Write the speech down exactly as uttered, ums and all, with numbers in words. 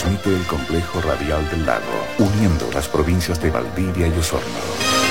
transmite el complejo radial del lago, uniendo las provincias de Valdivia y Osorno.